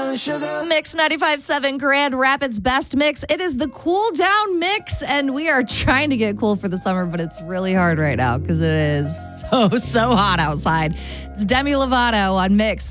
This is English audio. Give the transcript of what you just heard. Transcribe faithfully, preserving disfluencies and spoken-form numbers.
Mix ninety-five point seven Grand Rapids Best Mix. It is the cool down mix, and we are trying to get cool for the summer, but it's really hard right now because it is so, so hot outside. It's Demi Lovato on Mix.